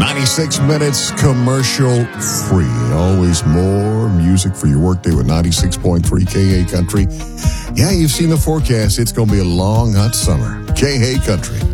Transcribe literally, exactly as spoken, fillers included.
ninety-six minutes commercial free. Always more music for your workday with ninety-six point three K A Country. Yeah, you've seen the forecast. It's going to be a long, hot summer. K A Country.